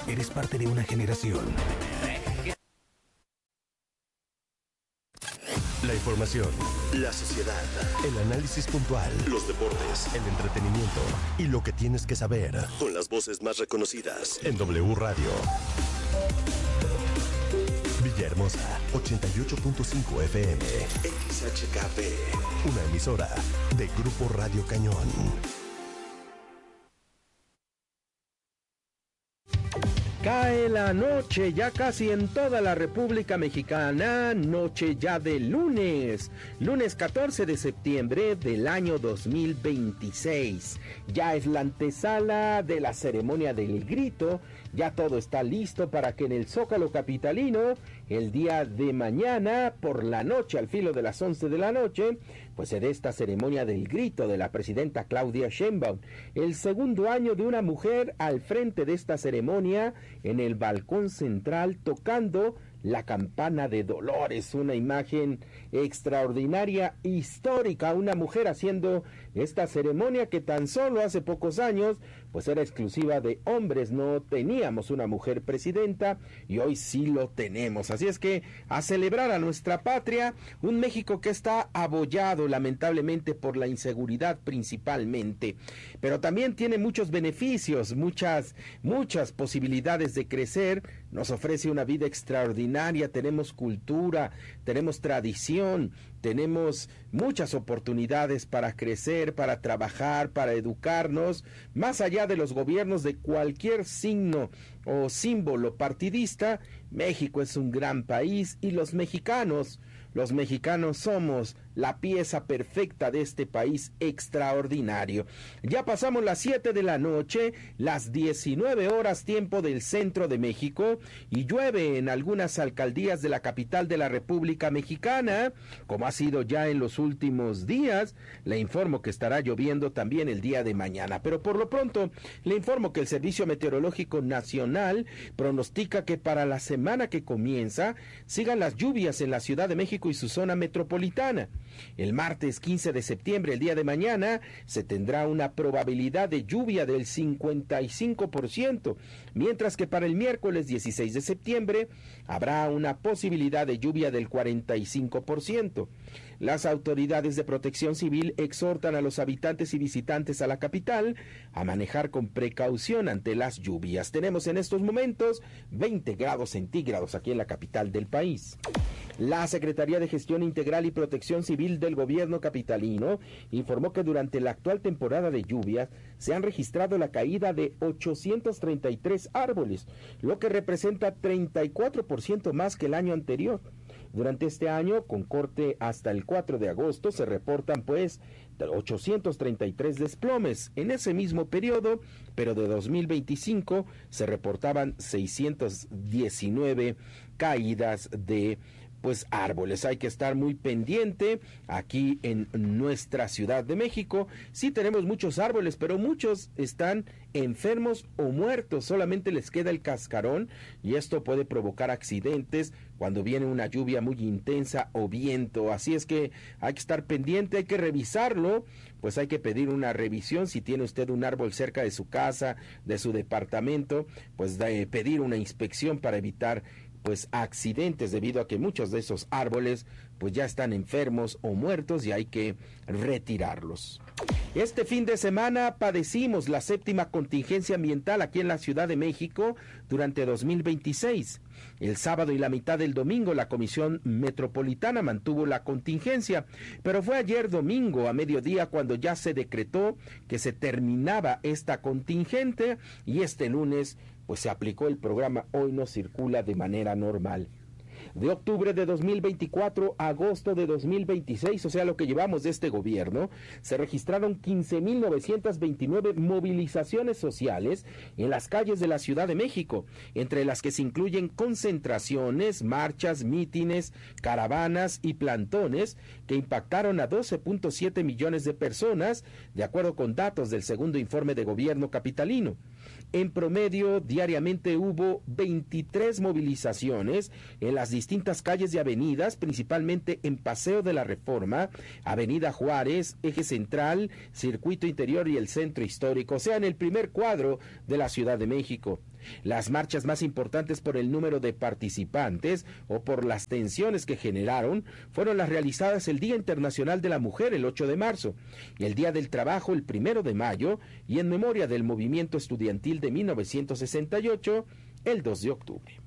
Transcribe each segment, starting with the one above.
Eres parte de una generación. La información, la sociedad, el análisis puntual, los deportes, el entretenimiento y lo que tienes que saber con las voces más reconocidas en W Radio. Villahermosa, 88.5 FM, XHKP, una emisora de Grupo Radio Cañón. Cae la noche ya casi en toda la República Mexicana, noche ya de lunes 14 de septiembre del año 2026. Ya es la antesala de la ceremonia del grito, ya todo está listo para que en el Zócalo capitalino, el día de mañana, por la noche, al filo de las 11 de la noche, pues se dé esta ceremonia del grito de la presidenta Claudia Sheinbaum, el segundo año de una mujer al frente de esta ceremonia, en el balcón central tocando la campana de Dolores, una imagen extraordinaria, histórica, una mujer haciendo esta ceremonia que tan solo hace pocos años pues era exclusiva de hombres, no teníamos una mujer presidenta y hoy sí lo tenemos, así es que a celebrar a nuestra patria, un México que está abollado lamentablemente por la inseguridad principalmente, pero también tiene muchos beneficios, muchas posibilidades de crecer, nos ofrece una vida extraordinaria, tenemos cultura, tenemos tradición, tenemos muchas oportunidades para crecer, para trabajar, para educarnos, más allá de los gobiernos de cualquier signo o símbolo partidista. México es un gran país y los mexicanos somos la pieza perfecta de este país extraordinario. Ya pasamos las 7 de la noche, las 19 horas tiempo del centro de México, y llueve en algunas alcaldías de la capital de la República Mexicana, como ha sido ya en los últimos días. Le informo que estará lloviendo también el día de mañana, pero por lo pronto le informo que el Servicio Meteorológico Nacional pronostica que para la semana que comienza sigan las lluvias en la Ciudad de México y su zona metropolitana. El martes 15 de septiembre, el día de mañana, se tendrá una probabilidad de lluvia del 55%, mientras que para el miércoles 16 de septiembre habrá una posibilidad de lluvia del 45%. Las autoridades de protección civil exhortan a los habitantes y visitantes a la capital a manejar con precaución ante las lluvias. Tenemos en estos momentos 20 grados centígrados aquí en la capital del país. La Secretaría de Gestión Integral y Protección Civil del Gobierno capitalino informó que durante la actual temporada de lluvias se han registrado la caída de 833 árboles, lo que representa 34% más que el año anterior. Durante este año, con corte hasta el 4 de agosto, se reportan 833 desplomes. En ese mismo periodo, pero de 2025, se reportaban 619 caídas de árboles. Hay que estar muy pendiente aquí en nuestra Ciudad de México. Sí tenemos muchos árboles, pero muchos están enfermos o muertos, solamente les queda el cascarón y esto puede provocar accidentes cuando viene una lluvia muy intensa o viento. Así es que hay que estar pendiente, hay que revisarlo, pues hay que pedir una revisión. Si tiene usted un árbol cerca de su casa, de su departamento, pues pedir una inspección para evitar accidentes, debido a que muchos de esos árboles ya están enfermos o muertos y hay que retirarlos. Este fin de semana padecimos la 7ª contingencia ambiental aquí en la Ciudad de México durante 2026. El sábado y la mitad del domingo la Comisión Metropolitana mantuvo la contingencia, pero fue ayer domingo a mediodía cuando ya se decretó que se terminaba esta contingente y este lunes se aplicó el programa Hoy No Circula de manera normal. De octubre de 2024 a agosto de 2026, o sea, lo que llevamos de este gobierno, se registraron 15,929 movilizaciones sociales en las calles de la Ciudad de México, entre las que se incluyen concentraciones, marchas, mítines, caravanas y plantones que impactaron a 12.7 millones de personas, de acuerdo con datos del segundo informe de gobierno capitalino. En promedio, diariamente hubo 23 movilizaciones en las distintas calles y avenidas, principalmente en Paseo de la Reforma, Avenida Juárez, Eje Central, Circuito Interior y el Centro Histórico, o sea, en el primer cuadro de la Ciudad de México. Las marchas más importantes por el número de participantes o por las tensiones que generaron fueron las realizadas el Día Internacional de la Mujer, el 8 de marzo, y el Día del Trabajo, el 1 de mayo, y en memoria del movimiento estudiantil de 1968, el 2 de octubre.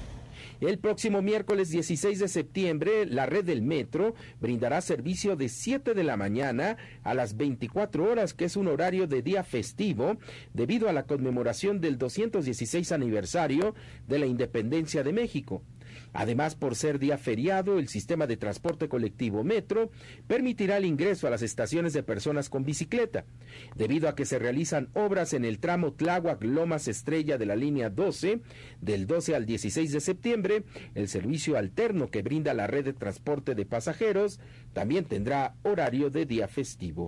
El próximo miércoles 16 de septiembre, la red del metro brindará servicio de 7 de la mañana a las 24 horas, que es un horario de día festivo, debido a la conmemoración del 216 aniversario de la independencia de México. Además, por ser día feriado, el sistema de transporte colectivo Metro permitirá el ingreso a las estaciones de personas con bicicleta. Debido a que se realizan obras en el tramo Tláhuac-Lomas Estrella de la línea 12, del 12 al 16 de septiembre, el servicio alterno que brinda la red de transporte de pasajeros también tendrá horario de día festivo.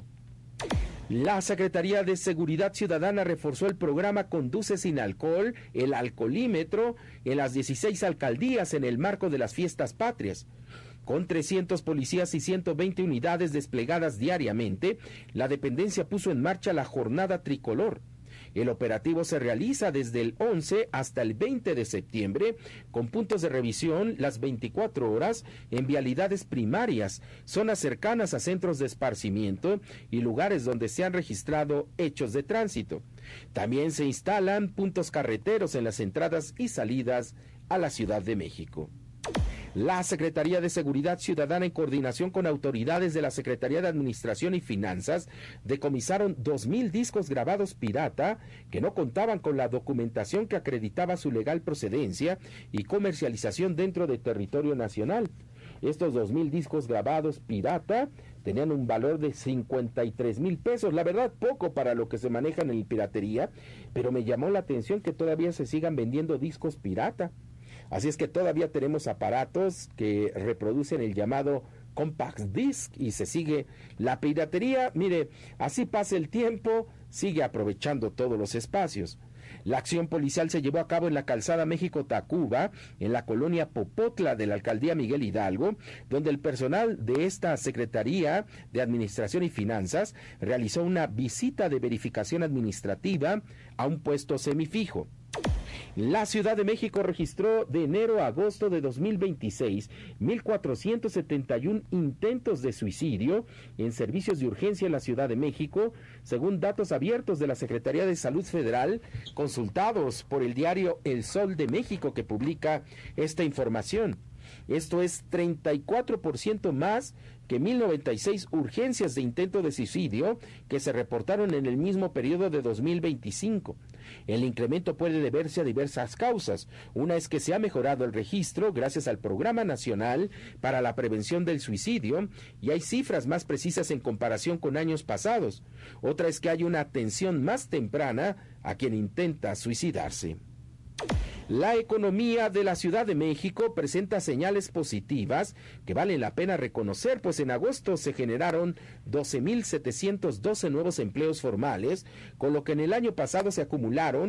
La Secretaría de Seguridad Ciudadana reforzó el programa Conduce sin alcohol, el alcoholímetro, en las 16 alcaldías en el marco de las fiestas patrias. Con 300 policías y 120 unidades desplegadas diariamente, la dependencia puso en marcha la jornada tricolor. El operativo se realiza desde el 11 hasta el 20 de septiembre, con puntos de revisión las 24 horas en vialidades primarias, zonas cercanas a centros de esparcimiento y lugares donde se han registrado hechos de tránsito. También se instalan puntos carreteros en las entradas y salidas a la Ciudad de México. La Secretaría de Seguridad Ciudadana, en coordinación con autoridades de la Secretaría de Administración y Finanzas, decomisaron 2,000 discos grabados pirata que no contaban con la documentación que acreditaba su legal procedencia y comercialización dentro del territorio nacional. Estos 2,000 discos grabados pirata tenían un valor de 53,000 pesos, la verdad poco para lo que se maneja en la piratería, pero me llamó la atención que todavía se sigan vendiendo discos pirata. Así es que todavía tenemos aparatos que reproducen el llamado compact disc y se sigue la piratería. Mire, así pasa el tiempo, sigue aprovechando todos los espacios. La acción policial se llevó a cabo en la calzada México-Tacuba, en la colonia Popotla de la alcaldía Miguel Hidalgo, donde el personal de esta Secretaría de Administración y Finanzas realizó una visita de verificación administrativa a un puesto semifijo. La Ciudad de México registró de enero a agosto de 2026 1,471 intentos de suicidio en servicios de urgencia en la Ciudad de México, según datos abiertos de la Secretaría de Salud Federal, consultados por el diario El Sol de México, que publica esta información. Esto es 34% más que 1,096 urgencias de intento de suicidio que se reportaron en el mismo periodo de 2025. El incremento puede deberse a diversas causas. Una es que se ha mejorado el registro gracias al Programa Nacional para la Prevención del Suicidio y hay cifras más precisas en comparación con años pasados. Otra es que hay una atención más temprana a quien intenta suicidarse. La economía de la Ciudad de México presenta señales positivas que vale la pena reconocer, pues en agosto se generaron 12,712 nuevos empleos formales, con lo que en el año pasado se acumularon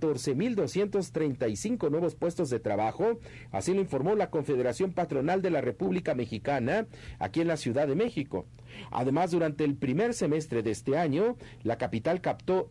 14,235 nuevos puestos de trabajo, así lo informó la Confederación Patronal de la República Mexicana aquí en la Ciudad de México. Además, durante el primer semestre de este año, la capital captó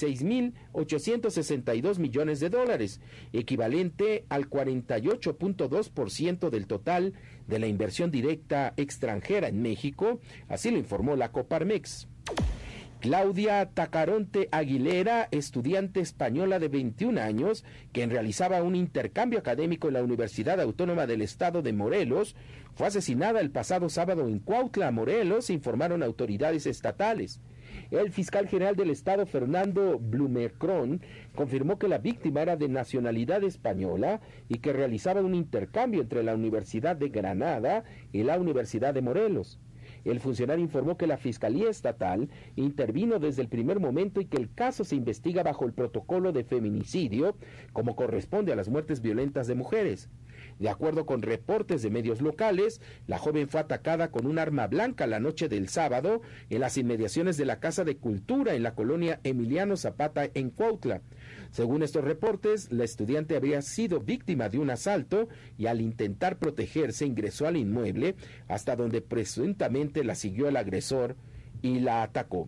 16,862 millones de dólares, equivalente al 48.2% del total de la inversión directa extranjera en México, así lo informó la Coparmex. Claudia Tacaronte Aguilera, estudiante española de 21 años, quien realizaba un intercambio académico en la Universidad Autónoma del Estado de Morelos, fue asesinada el pasado sábado en Cuautla, Morelos, informaron autoridades estatales. El fiscal general del estado, Fernando Blumercron, confirmó que la víctima era de nacionalidad española y que realizaba un intercambio entre la Universidad de Granada y la Universidad de Morelos. El funcionario informó que la Fiscalía Estatal intervino desde el primer momento y que el caso se investiga bajo el protocolo de feminicidio, como corresponde a las muertes violentas de mujeres. De acuerdo con reportes de medios locales, la joven fue atacada con un arma blanca la noche del sábado en las inmediaciones de la Casa de Cultura en la colonia Emiliano Zapata en Cuautla. Según estos reportes, la estudiante habría sido víctima de un asalto y al intentar protegerse ingresó al inmueble, hasta donde presuntamente la siguió el agresor y la atacó.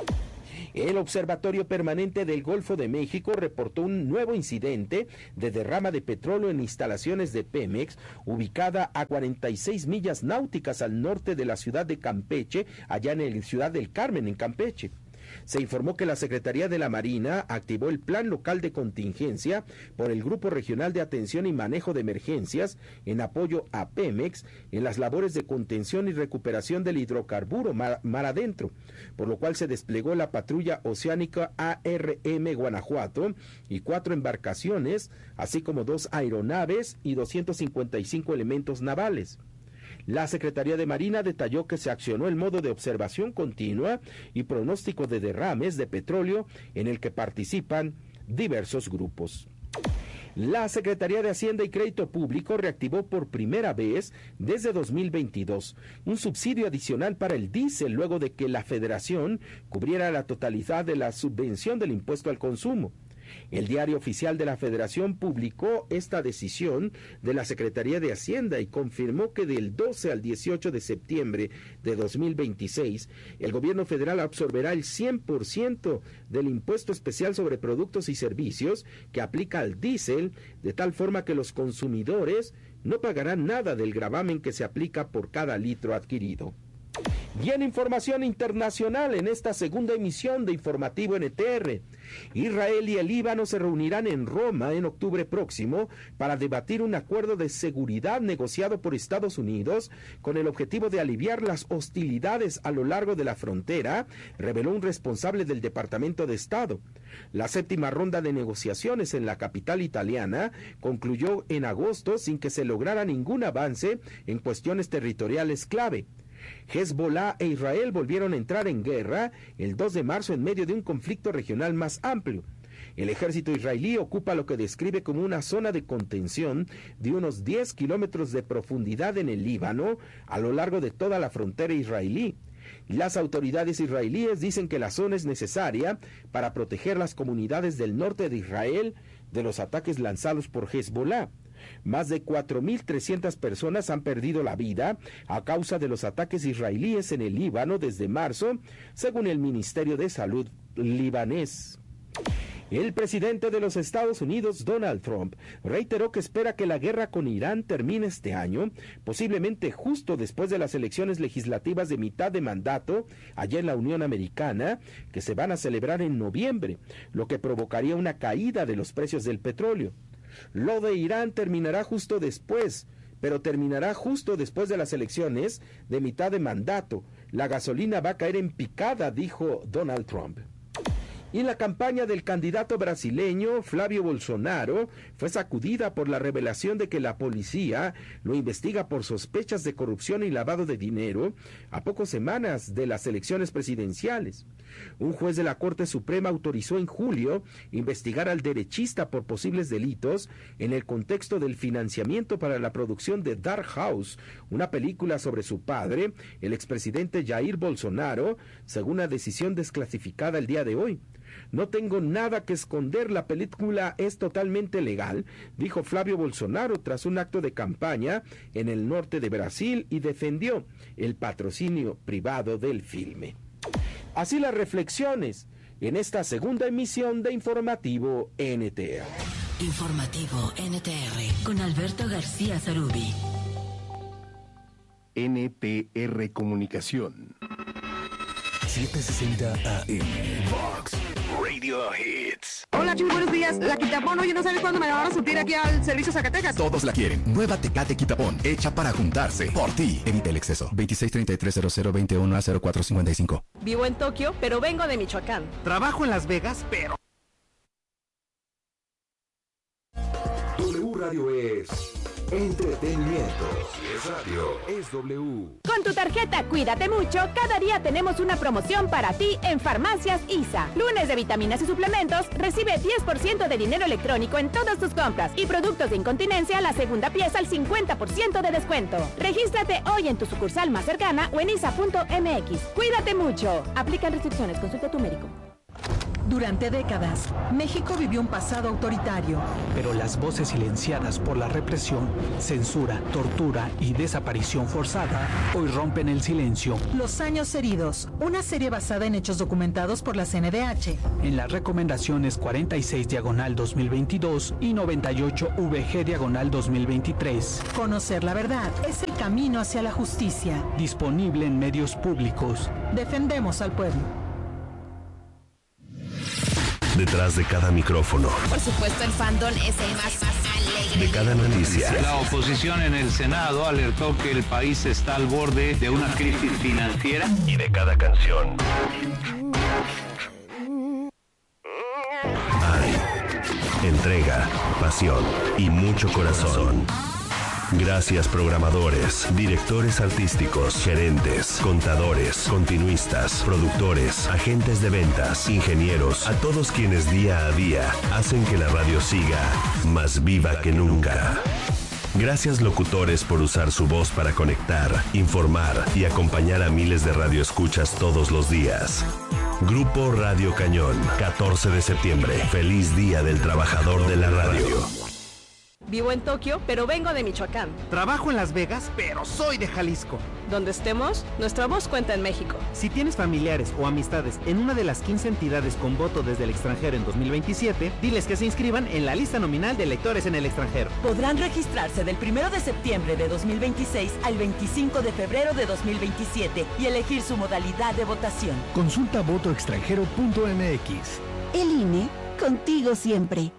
El Observatorio Permanente del Golfo de México reportó un nuevo incidente de derrama de petróleo en instalaciones de Pemex, ubicada a 46 millas náuticas al norte de la ciudad de Campeche, allá en la ciudad del Carmen, en Campeche. Se informó que la Secretaría de la Marina activó el Plan Local de Contingencia por el Grupo Regional de Atención y Manejo de Emergencias en apoyo a Pemex en las labores de contención y recuperación del hidrocarburo mar adentro, por lo cual se desplegó la patrulla oceánica ARM Guanajuato y 4 embarcaciones, así como 2 aeronaves y 255 elementos navales. La Secretaría de Marina detalló que se accionó el modo de observación continua y pronóstico de derrames de petróleo en el que participan diversos grupos. La Secretaría de Hacienda y Crédito Público reactivó por primera vez desde 2022 un subsidio adicional para el diésel luego de que la Federación cubriera la totalidad de la subvención del impuesto al consumo. El Diario Oficial de la Federación publicó esta decisión de la Secretaría de Hacienda y confirmó que del 12 al 18 de septiembre de 2026, el gobierno federal absorberá el 100% del impuesto especial sobre productos y servicios que aplica al diésel, de tal forma que los consumidores no pagarán nada del gravamen que se aplica por cada litro adquirido. Y en información internacional, en esta segunda emisión de Informativo NTR, Israel y el Líbano se reunirán en Roma en octubre próximo para debatir un acuerdo de seguridad negociado por Estados Unidos con el objetivo de aliviar las hostilidades a lo largo de la frontera, reveló un responsable del Departamento de Estado. La séptima ronda de negociaciones en la capital italiana concluyó en agosto sin que se lograra ningún avance en cuestiones territoriales clave. Hezbollah e Israel volvieron a entrar en guerra el 2 de marzo en medio de un conflicto regional más amplio. El ejército israelí ocupa lo que describe como una zona de contención de unos 10 kilómetros de profundidad en el Líbano, a lo largo de toda la frontera israelí. Las autoridades israelíes dicen que la zona es necesaria para proteger las comunidades del norte de Israel de los ataques lanzados por Hezbollah. Más de 4.300 personas han perdido la vida a causa de los ataques israelíes en el Líbano desde marzo, según el Ministerio de Salud libanés. El presidente de los Estados Unidos, Donald Trump, reiteró que espera que la guerra con Irán termine este año, posiblemente justo después de las elecciones legislativas de mitad de mandato allá en la Unión Americana, que se van a celebrar en noviembre, lo que provocaría una caída de los precios del petróleo. Lo de Irán terminará justo después, pero terminará justo después de las elecciones de mitad de mandato. La gasolina va a caer en picada, dijo Donald Trump. Y la campaña del candidato brasileño Flávio Bolsonaro fue sacudida por la revelación de que la policía lo investiga por sospechas de corrupción y lavado de dinero a pocas semanas de las elecciones presidenciales. Un juez de la Corte Suprema autorizó en julio investigar al derechista por posibles delitos en el contexto del financiamiento para la producción de Dark House, una película sobre su padre, el expresidente Jair Bolsonaro, según una decisión desclasificada el día de hoy. No tengo nada que esconder, la película es totalmente legal, dijo Flávio Bolsonaro tras un acto de campaña en el norte de Brasil y defendió el patrocinio privado del filme. Así las reflexiones en esta segunda emisión de Informativo NTR. Informativo NTR con Alberto García Zarubi. NTR Comunicación. 760 AM. Fox Radio Hits. Hola, Chuy, buenos días. La Quitapón, oye, ¿no sabes cuándo me la van a surtir aquí al servicio Zacatecas? Todos la quieren. Nueva Tecate Quitapón, hecha para juntarse. Por ti. Evita el exceso. 26330021A0455. Vivo en Tokio, pero vengo de Michoacán. Trabajo en Las Vegas, pero... W Radio es Entretenimiento. Es radio. Es W. Con tu tarjeta Cuídate Mucho, cada día tenemos una promoción para ti en Farmacias ISA. Lunes de vitaminas y suplementos, recibe 10% de dinero electrónico en todas tus compras y productos de incontinencia, la segunda pieza al 50% de descuento. Regístrate hoy en tu sucursal más cercana o en isa.mx. Cuídate mucho. Aplican restricciones, consulta a tu médico. Durante décadas, México vivió un pasado autoritario. Pero las voces silenciadas por la represión, censura, tortura y desaparición forzada hoy rompen el silencio. Los años heridos, una serie basada en hechos documentados por la CNDH. En las recomendaciones 46/2022 y 98/VG/2023. Conocer la verdad es el camino hacia la justicia. Disponible en medios públicos. Defendemos al pueblo. Detrás de cada micrófono, por supuesto, el fandom es el más alegre. de cada noticia, la oposición en el Senado alertó que el país está al borde de una crisis financiera. Y de cada canción hay entrega, pasión y mucho corazón. Gracias programadores, directores artísticos, gerentes, contadores, continuistas, productores, agentes de ventas, ingenieros, a todos quienes día a día hacen que la radio siga más viva que nunca. Gracias locutores por usar su voz para conectar, informar y acompañar a miles de radioescuchas todos los días. Grupo Radio Cañón, 14 de septiembre. Feliz Día del Trabajador de la Radio. Vivo en Tokio, pero vengo de Michoacán. Trabajo en Las Vegas, pero soy de Jalisco. Donde estemos, nuestra voz cuenta en México. Si tienes familiares o amistades en una de las 15 entidades con voto desde el extranjero en 2027, diles que se inscriban en la lista nominal de electores en el extranjero. Podrán registrarse del 1 de septiembre de 2026 al 25 de febrero de 2027 y elegir su modalidad de votación. Consulta votoextranjero.mx. El INE, contigo siempre.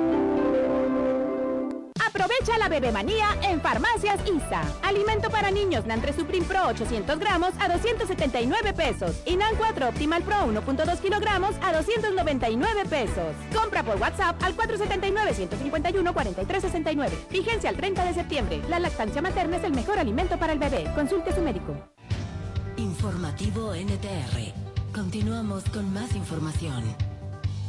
Aprovecha la bebemanía en Farmacias ISA. Alimento para niños Nan 3 Supreme Pro 800 gramos a 279 pesos. Y Nan 4 Optimal Pro 1.2 kilogramos a 299 pesos. Compra por WhatsApp al 479-151-4369. Vigencia al 30 de septiembre. La lactancia materna es el mejor alimento para el bebé. Consulte a su médico. Informativo NTR. Continuamos con más información.